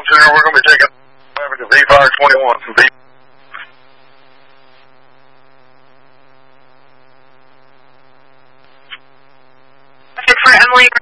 Center. We're going to be taking traffic to V-Fire 21 from V. For Emily